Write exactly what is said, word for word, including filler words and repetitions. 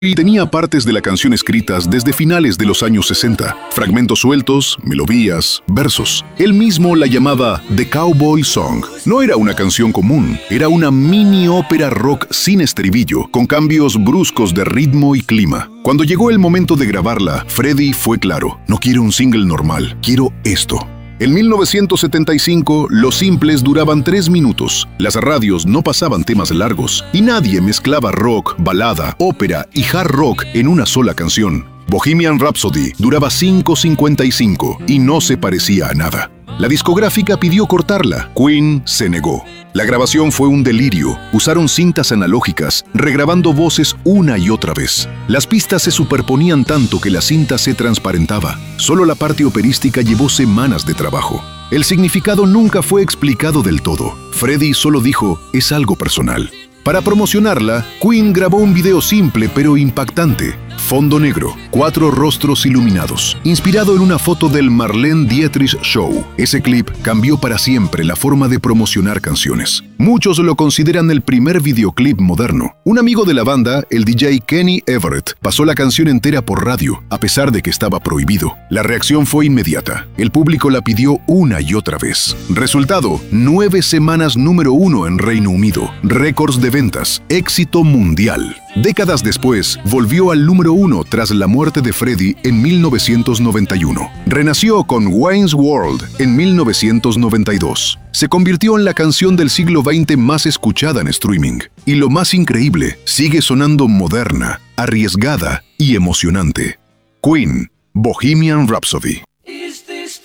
Y tenía partes de la canción escritas desde finales de los años sesenta, fragmentos sueltos, melodías, versos. Él mismo la llamaba The Cowboy Song. No era una canción común, era una mini ópera rock sin estribillo, con cambios bruscos de ritmo y clima. Cuando llegó el momento de grabarla, Freddie fue claro: no quiero un single normal, quiero esto. En mil novecientos setenta y cinco, los simples duraban tres minutos, las radios no pasaban temas largos y nadie mezclaba rock, balada, ópera y hard rock en una sola canción. Bohemian Rhapsody duraba cinco cincuenta y cinco y no se parecía a nada. La discográfica pidió cortarla. Queen se negó. La grabación fue un delirio. Usaron cintas analógicas, regrabando voces una y otra vez. Las pistas se superponían tanto que la cinta se transparentaba. Solo la parte operística llevó semanas de trabajo. El significado nunca fue explicado del todo. Freddie solo dijo: es algo personal. Para promocionarla, Queen grabó un video simple pero impactante. Fondo negro, cuatro rostros iluminados, inspirado en una foto del Marlene Dietrich Show. Ese clip cambió para siempre la forma de promocionar canciones. Muchos lo consideran el primer videoclip moderno. Un amigo de la banda, el D J Kenny Everett, pasó la canción entera por radio, a pesar de que estaba prohibido. La reacción fue inmediata. El público la pidió una y otra vez. Resultado: nueve semanas número uno en Reino Unido, récords de ventas, éxito mundial. Décadas después, volvió al número uno tras la muerte de Freddie en mil novecientos noventa y uno. Renació con Wayne's World en mil novecientos noventa y dos. Se convirtió en la canción del siglo veinte más escuchada en streaming. Y lo más increíble, sigue sonando moderna, arriesgada y emocionante. Queen, Bohemian Rhapsody.